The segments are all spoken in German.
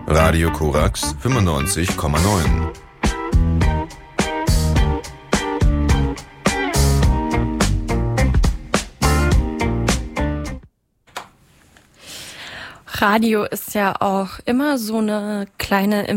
Radio Korax 95,9. Radio ist ja auch immer so eine kleine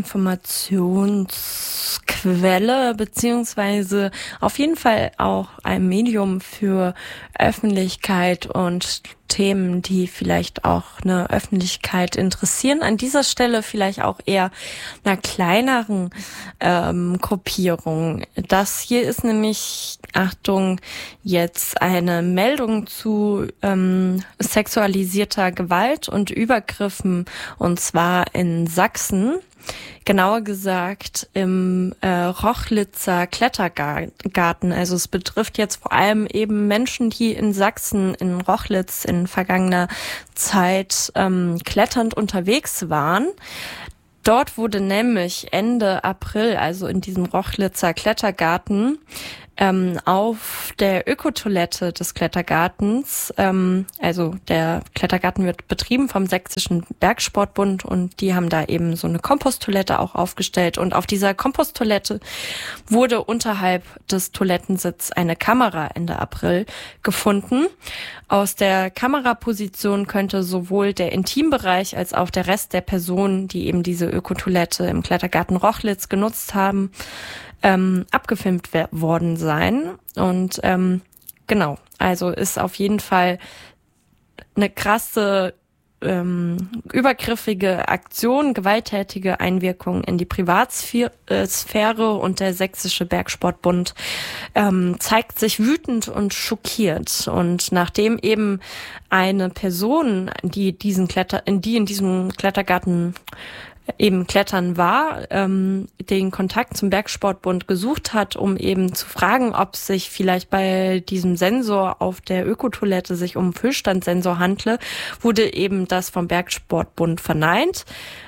Informationsquelle, beziehungsweise auf jeden Fall auch ein Medium für Öffentlichkeit und Themen, die vielleicht auch eine Öffentlichkeit interessieren. An dieser Stelle vielleicht auch eher einer kleineren Gruppierung. Das hier ist nämlich, Achtung, jetzt eine Meldung zu sexualisierter Gewalt und Übergriffen, und zwar in Sachsen. Genauer gesagt im Rochlitzer Klettergarten. Also es betrifft jetzt vor allem eben Menschen, die in Sachsen, in Rochlitz in vergangener Zeit kletternd unterwegs waren. Dort wurde nämlich Ende April, also in diesem Rochlitzer Klettergarten, auf der Ökotoilette des Klettergartens, also der Klettergarten wird betrieben vom Sächsischen Bergsportbund und die haben da eben so eine Komposttoilette auch aufgestellt, und auf dieser Komposttoilette wurde unterhalb des Toilettensitzes eine Kamera Ende April gefunden. Aus der Kameraposition könnte sowohl der Intimbereich als auch der Rest der Personen, die eben diese Ökotoilette im Klettergarten Rochlitz genutzt haben, abgefilmt worden sein. Und genau, also ist auf jeden Fall eine krasse, übergriffige Aktion, gewalttätige Einwirkung in die Privatsphäre, und der Sächsische Bergsportbund zeigt sich wütend und schockiert. Und nachdem eben eine Person, die in diesem Klettergarten eben klettern war, den Kontakt zum Bergsportbund gesucht hat, um eben zu fragen, ob sich vielleicht bei diesem Sensor auf der Ökotoilette sich um Füllstandsensor handle, wurde eben das vom Bergsportbund verneint.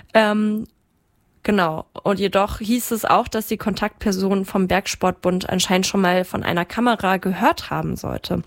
Genau. Und jedoch hieß es auch, dass die Kontaktperson vom Bergsportbund anscheinend schon mal von einer Kamera gehört haben sollte.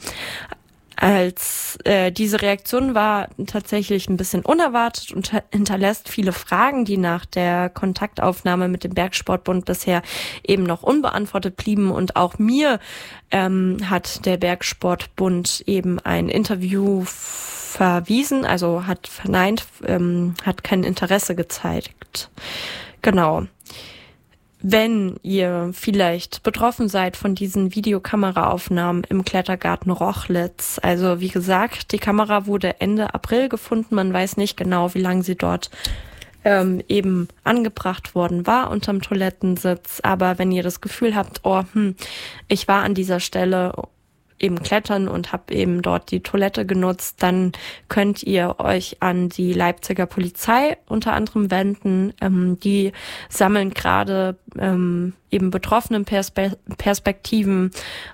Diese Reaktion war tatsächlich ein bisschen unerwartet und hinterlässt viele Fragen, die nach der Kontaktaufnahme mit dem Bergsportbund bisher eben noch unbeantwortet blieben. Und auch mir hat der Bergsportbund eben ein Interview verwiesen, also hat verneint, hat kein Interesse gezeigt. Genau. Wenn ihr vielleicht betroffen seid von diesen Videokameraaufnahmen im Klettergarten Rochlitz, also wie gesagt, die Kamera wurde Ende April gefunden, man weiß nicht genau, wie lange sie dort eben angebracht worden war unterm Toilettensitz, aber wenn ihr das Gefühl habt, ich war an dieser Stelle eben klettern und habe eben dort die Toilette genutzt, dann könnt ihr euch an die Leipziger Polizei unter anderem wenden. Die sammeln gerade eben betroffenen Perspektiven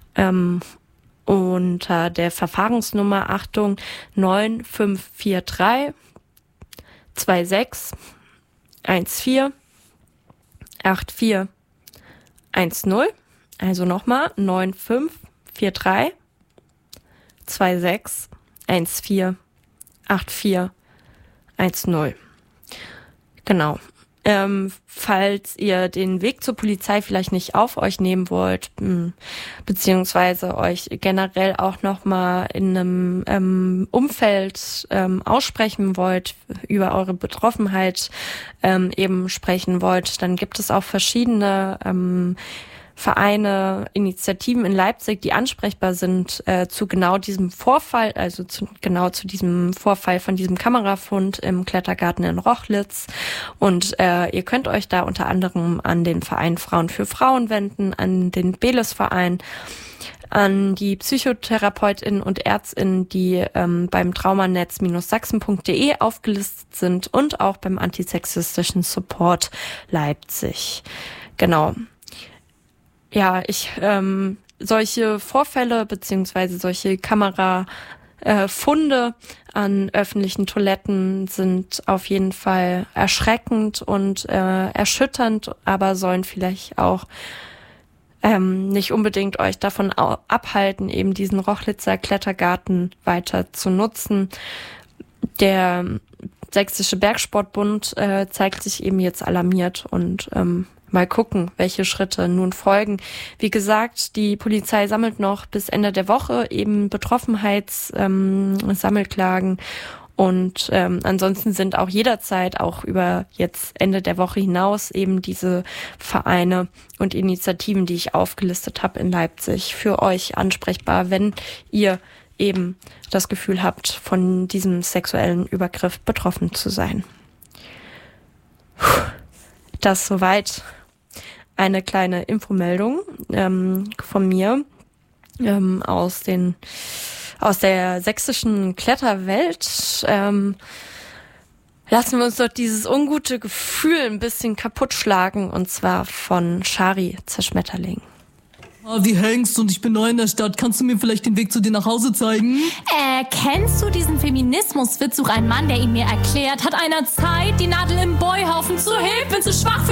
unter der Verfahrensnummer, Achtung, 9543 26 14 84 10. Also nochmal 9543 26 14 84 10. Genau. Falls ihr den Weg zur Polizei vielleicht nicht auf euch nehmen wollt, beziehungsweise euch generell auch nochmal in einem Umfeld aussprechen wollt, über eure Betroffenheit eben sprechen wollt, dann gibt es auch verschiedene Vereine, Initiativen in Leipzig, die ansprechbar sind zu genau diesem Vorfall, also zu diesem Vorfall von diesem Kamerafund im Klettergarten in Rochlitz. Und ihr könnt euch da unter anderem an den Verein Frauen für Frauen wenden, an den Beles-Verein, an die PsychotherapeutInnen und ÄrztInnen, die beim traumanetz-sachsen.de aufgelistet sind, und auch beim antisexistischen Support Leipzig. Genau. Ja, solche Vorfälle beziehungsweise solche Kamerafunde an öffentlichen Toiletten sind auf jeden Fall erschreckend und erschütternd, aber sollen vielleicht auch nicht unbedingt euch davon abhalten, eben diesen Rochlitzer Klettergarten weiter zu nutzen. Der Sächsische Bergsportbund zeigt sich eben jetzt alarmiert und mal gucken, welche Schritte nun folgen. Wie gesagt, die Polizei sammelt noch bis Ende der Woche eben Betroffenheitssammelklagen und ansonsten sind auch jederzeit, auch über jetzt Ende der Woche hinaus, eben diese Vereine und Initiativen, die ich aufgelistet habe in Leipzig, für euch ansprechbar, wenn ihr eben das Gefühl habt, von diesem sexuellen Übergriff betroffen zu sein. Das soweit eine kleine Infomeldung von mir aus der sächsischen Kletterwelt. Lassen wir uns doch dieses ungute Gefühl ein bisschen kaputt schlagen, und zwar von Shari Zerschmetterling. Wie hängst und ich bin neu in der Stadt. Kannst du mir vielleicht den Weg zu dir nach Hause zeigen? Kennst du diesen Feminismuswitz? Such einen Mann, der ihn mir erklärt. Hat einer Zeit, die Nadel im Beuhaufen zu Hilfe, zu schwach für